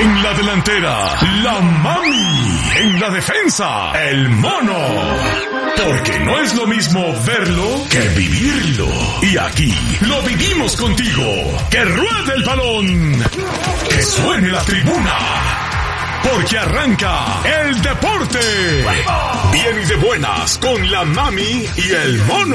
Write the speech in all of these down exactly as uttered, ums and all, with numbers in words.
En la delantera, la mami. En la defensa, el mono. Porque no es lo mismo verlo que vivirlo. Y aquí lo vivimos contigo. ¡Que ruede el balón! ¡Que suene la tribuna! Porque arranca el deporte. Bien y de buenas con la mami y el mono.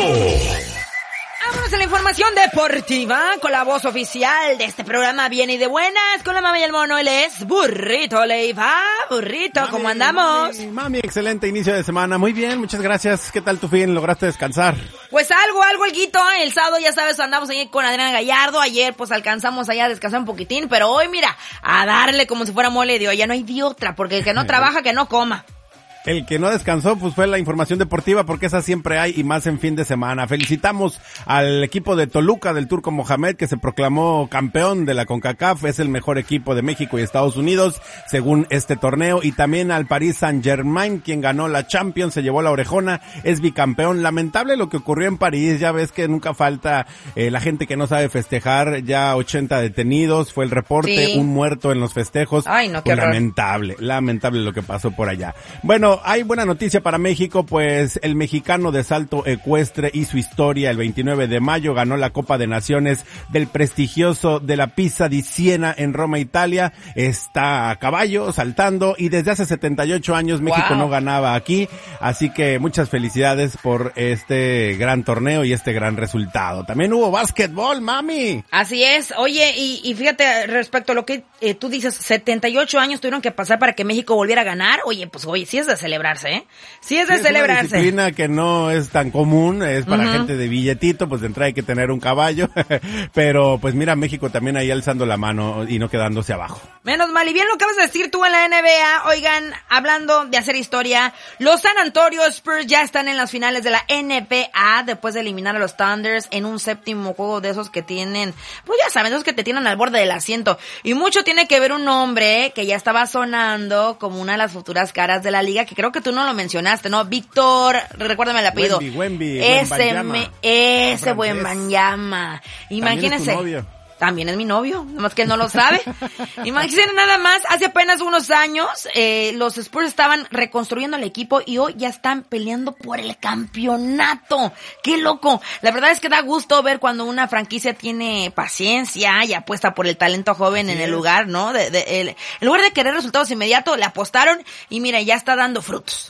Vámonos a la información deportiva con la voz oficial de este programa Bien y de Buenas con la mami y el mono. Él es Burrito Leiva. Burrito, mami, ¿cómo andamos? Mami, mami, excelente inicio de semana. Muy bien, muchas gracias. ¿Qué tal tu fin? ¿Lograste descansar? Pues algo, algo, alguito. El sábado, ya sabes, andamos ahí con Adriana Gallardo. Ayer, pues, alcanzamos allá a descansar un poquitín. Pero hoy, mira, a darle como si fuera mole de olla. No hay de otra, porque el que no trabaja, que no coma. El que no descansó, pues fue la información deportiva, porque esa siempre hay y más en fin de semana. Felicitamos al equipo de Toluca del Turco Mohamed, que se proclamó campeón de la CONCACAF. Es el mejor equipo de México y Estados Unidos, según este torneo. Y también al Paris Saint-Germain, quien ganó la Champions, se llevó la orejona, es bicampeón. Lamentable lo que ocurrió en París, ya ves que nunca falta eh, la gente que no sabe festejar. Ya ochenta detenidos, fue el reporte, sí. Un muerto en los festejos. Ay, no, qué pues, lamentable, lamentable lo que pasó por allá. Bueno, hay buena noticia para México, pues el mexicano de salto ecuestre hizo historia el veintinueve de mayo, ganó la Copa de Naciones del prestigioso de la Pisa di Siena en Roma, Italia. Está a caballo, saltando, y desde hace setenta y ocho años México wow. no ganaba aquí, así que muchas felicidades por este gran torneo y este gran resultado. También hubo básquetbol, mami. Así es. Oye, y, y fíjate, respecto a lo que eh, tú dices, setenta y ocho años tuvieron que pasar para que México volviera a ganar. Oye, pues oye, sí es de celebrarse, ¿eh? Sí es de sí, celebrarse. Es una disciplina que no es tan común, es para uh-huh. gente de billetito, pues de entrada hay que tener un caballo, pero pues mira, México también ahí alzando la mano y no quedándose abajo. Menos mal, y bien lo acabas de decir tú en la N B A. Oigan, hablando de hacer historia, los San Antonio Spurs ya están en las finales de la N B A después de eliminar a los Thunders en un séptimo juego de esos que tienen, pues ya saben, esos que te tienen al borde del asiento. Y mucho tiene que ver un nombre que ya estaba sonando como una de las futuras caras de la liga, que creo que tú no lo mencionaste, ¿no? Víctor, recuérdame el apellido. Wemby, Wemby, ese me, ese Wembanyama. Imagínense. También es mi novio, nomás que él no lo sabe. Imagínense nada más, hace apenas unos años, eh, los Spurs estaban reconstruyendo el equipo y hoy ya están peleando por el campeonato. ¡Qué loco! La verdad es que da gusto ver cuando una franquicia tiene paciencia y apuesta por el talento joven en el lugar, ¿no? De, de, el, en lugar de querer resultados inmediatos, le apostaron y mira, ya está dando frutos.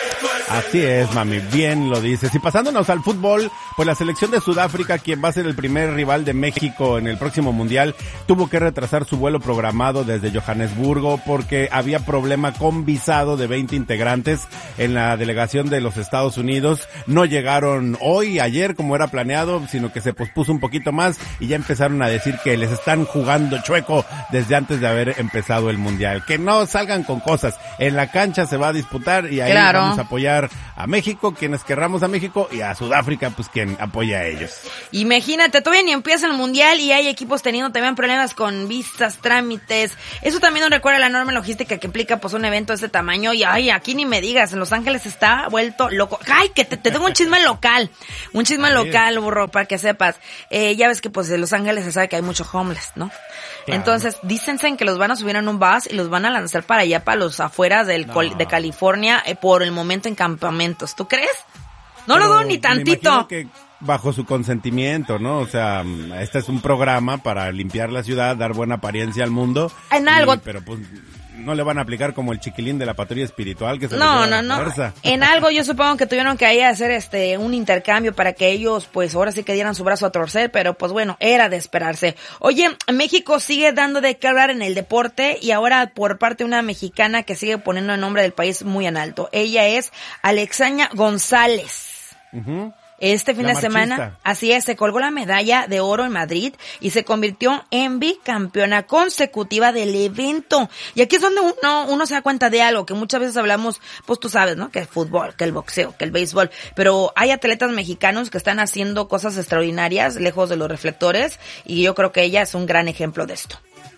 Así es, mami, bien lo dices. Y pasándonos al fútbol, pues la selección de Sudáfrica, quien va a ser el primer rival de México en el próximo mundial, tuvo que retrasar su vuelo programado desde Johannesburgo porque había problema con visado de veinte integrantes en la delegación de los Estados Unidos. No llegaron hoy, ayer, como era planeado, sino que se pospuso un poquito más y ya empezaron a decir que les están jugando chueco desde antes de haber empezado el mundial. Que no salgan con cosas. En la cancha se va a disputar y ahí claro. vamos a apoyar a México, quienes querramos a México, y a Sudáfrica, pues quien apoya a ellos. Imagínate, todavía ni empieza el mundial y hay equipos teniendo también problemas con visas, trámites. Eso también nos recuerda la enorme logística que implica pues un evento de este tamaño. Y ay, aquí ni me digas, en Los Ángeles está vuelto loco. Ay, que te, te tengo un chisme local, un chisme local, burro, para que sepas. Eh, ya ves que pues de Los Ángeles se sabe que hay mucho homeless, ¿no? Claro. Entonces, dícense que los van a subir en un bus y los van a lanzar para allá, para los afueras del, no. de California, eh, por el momento en campamentos. ¿Tú crees? No Pero lo dudo ni tantito. Me imagino que bajo su consentimiento, ¿no? O sea, este es un programa para limpiar la ciudad, dar buena apariencia al mundo. En algo. Y, pero pues no le van a aplicar como el chiquilín de la patrulla espiritual que se no, le no, no. Fuerza. En algo yo supongo que tuvieron que ahí hacer este un intercambio para que ellos pues ahora sí que dieran su brazo a torcer, pero pues bueno, era de esperarse. Oye, México sigue dando de qué hablar en el deporte y ahora por parte de una mexicana que sigue poniendo el nombre del país muy en alto. Ella es Alexaña González. Uh-huh. Este fin la de marchista. semana, así es, se colgó la medalla de oro en Madrid y se convirtió en bicampeona consecutiva del evento. Y aquí es donde uno, uno se da cuenta de algo, que muchas veces hablamos, pues tú sabes, ¿no? Que el fútbol, que el boxeo, que el béisbol, pero hay atletas mexicanos que están haciendo cosas extraordinarias, lejos de los reflectores, y yo creo que ella es un gran ejemplo de esto.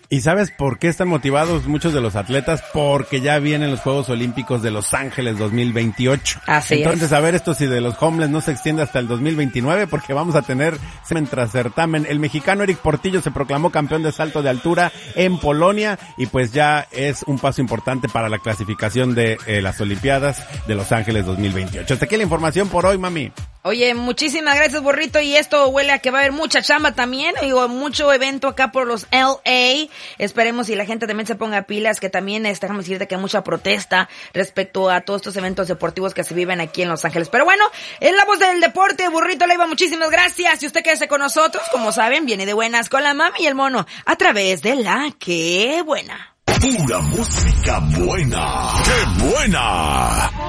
¿Y sabes por qué están motivados muchos de los atletas? Porque ya vienen los Juegos Olímpicos de Los Ángeles dos mil veintiocho. Así Entonces, es. a ver esto si de los homeless no se extiende hasta el dos mil veintinueve, porque vamos a tener certamen tras certamen. El mexicano Eric Portillo se proclamó campeón de salto de altura en Polonia y pues ya es un paso importante para la clasificación de eh, las Olimpiadas de Los Ángeles dos mil veintiocho. Hasta aquí la información por hoy, mami. Oye, muchísimas gracias, Burrito, y esto huele a que va a haber mucha chamba también, digo, mucho evento acá por los L A, esperemos y la gente también se ponga pilas, que también, este, déjame decirte que hay mucha protesta respecto a todos estos eventos deportivos que se viven aquí en Los Ángeles, pero bueno, es la voz del deporte, Burrito Leiva, muchísimas gracias, y usted quédese con nosotros, como saben, viene de buenas con la mami y el mono, a través de la que buena. Pura música buena. ¡Qué buena!